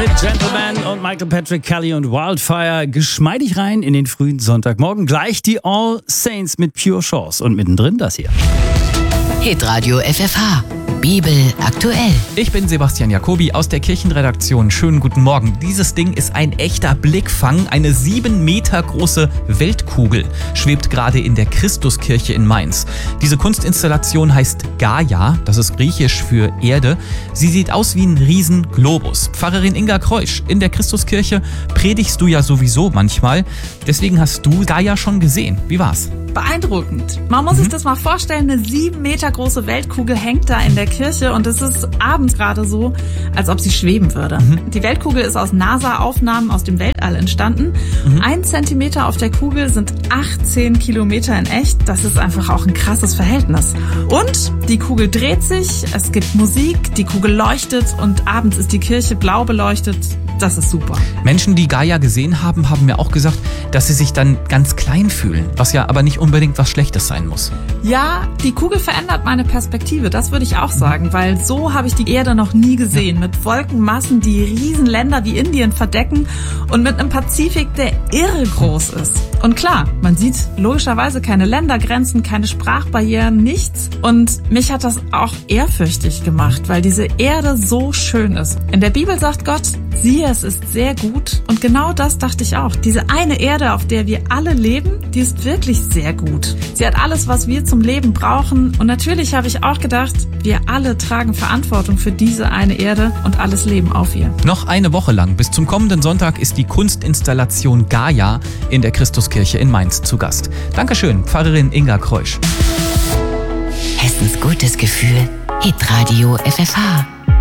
mit Gentleman und Michael Patrick Kelly und Wildfire geschmeidig rein in den frühen Sonntagmorgen. Gleich die All Saints mit Pure Chance und mittendrin das hier. Hitradio FFH. Bibel aktuell. Ich bin Sebastian Jacobi aus der Kirchenredaktion. Schönen guten Morgen. Dieses Ding ist ein echter Blickfang. Eine 7 Meter große Weltkugel schwebt gerade in der Christuskirche in Mainz. Diese Kunstinstallation heißt Gaia, das ist griechisch für Erde. Sie sieht aus wie ein Riesenglobus. Pfarrerin Inga Kreusch, in der Christuskirche predigst du ja sowieso manchmal. Deswegen hast du Gaia schon gesehen. Wie war's? Beeindruckend. Man muss sich das mal vorstellen, eine 7 Meter große Weltkugel hängt da in der Kirche und es ist abends gerade so, als ob sie schweben würde. Die Weltkugel ist aus NASA-Aufnahmen aus dem Weltall entstanden. 1 Zentimeter auf der Kugel sind 18 Kilometer in echt. Das ist einfach auch ein krasses Verhältnis. Und die Kugel dreht sich, es gibt Musik, die Kugel leuchtet und abends ist die Kirche blau beleuchtet. Das ist super. Menschen, die Gaia gesehen haben, haben mir auch gesagt, dass sie sich dann ganz klein fühlen, was ja aber nicht unbedingt was Schlechtes sein muss. Ja, die Kugel verändert meine Perspektive, das würde ich auch sagen, weil so habe ich die Erde noch nie gesehen. Mit Wolkenmassen, die Riesenländer wie Indien verdecken und mit einem Pazifik, der irre groß ist. Und klar, man sieht logischerweise keine Ländergrenzen, keine Sprachbarrieren, nichts. Und mich hat das auch ehrfürchtig gemacht, weil diese Erde so schön ist. In der Bibel sagt Gott, siehe, es ist sehr gut. Und genau das dachte ich auch. Diese eine Erde, auf der wir alle leben, die ist wirklich sehr gut. Sie hat alles, was wir zum Leben brauchen. Und natürlich habe ich auch gedacht, wir alle tragen Verantwortung für diese eine Erde und alles Leben auf ihr. Noch eine Woche lang, bis zum kommenden Sonntag, ist die Kunstinstallation Gaia in der Christuskirche in Mainz zu Gast. Dankeschön, Pfarrerin Inga Kreusch. Hessens gutes Gefühl. Hitradio FFH.